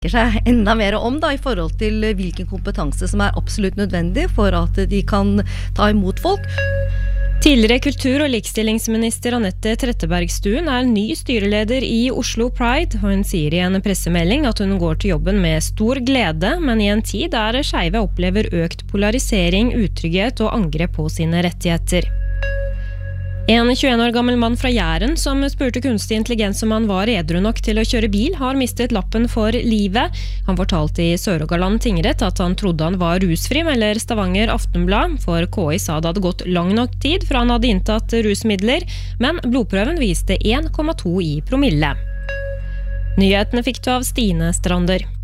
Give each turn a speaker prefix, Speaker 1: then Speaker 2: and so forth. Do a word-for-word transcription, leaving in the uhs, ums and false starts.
Speaker 1: seg enda mer om da, i forhold til hvilken kompetanse som er absolutt nødvendig for at de kan ta imot folk.
Speaker 2: Tidligere kultur- og likestillingsminister Anette Trettebergstuen er ny styreleder i Oslo Pride, og hun sier i en pressemelding at hun går til jobben med stor glede, men i en tid der skeive opplever økt polarisering, utrygghet og angrep på sine rettigheter. En tjueen år gammel mann fra Jæren som spurte kunstig intelligens om han var edru nok til å kjøre bil, har mistet lappen for livet. Han fortalte i Sør-Rogaland tingrett at han trodde han var rusfri, melder Stavanger Aftenblad, for K I sa det hadde gått lang nok tid fra han hadde inntatt rusmidler, men blodprøven viste en komma to i promille. Nyhetene fikk du av Stine Strander.